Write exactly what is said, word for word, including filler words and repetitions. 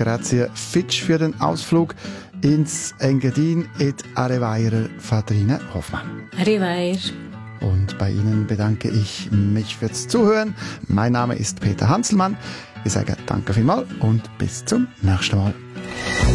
Grazie Fitch für den Ausflug ins Engadin et Arevaire Fadrine Hoffmann. Arevaire. Und bei Ihnen bedanke ich mich fürs Zuhören. Mein Name ist Peter Hanselmann. Ich sage danke vielmals und bis zum nächsten Mal.